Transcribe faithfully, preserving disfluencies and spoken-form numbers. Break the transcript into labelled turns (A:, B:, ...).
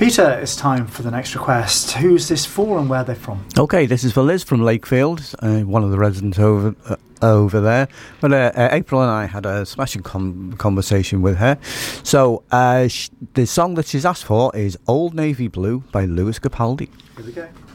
A: Peter, it's time for the next request. Who's this for and where they're from?
B: Okay, this is for Liz from Lakefield, uh, one of the residents over uh, over there. But uh, uh, April and I had a smashing com- conversation with her. So uh, sh- the song that she's asked for is Old Navy Blue by Lewis Capaldi.
A: Here we go.